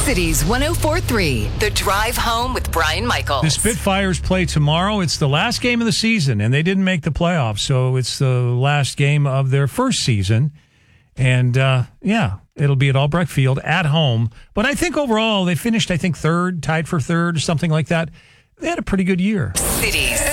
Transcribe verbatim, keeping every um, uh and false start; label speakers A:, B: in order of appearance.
A: Cities one oh four point three, The Drive Home with Brian Michaels.
B: The Spitfires play tomorrow. It's the last game of the season, and they didn't make the playoffs, so it's the last game of their first season. And, uh, yeah, it'll be at Albrecht Field at home. But I think overall they finished, I think, third, tied for third, or something like that. They had a pretty good year.
A: Cities.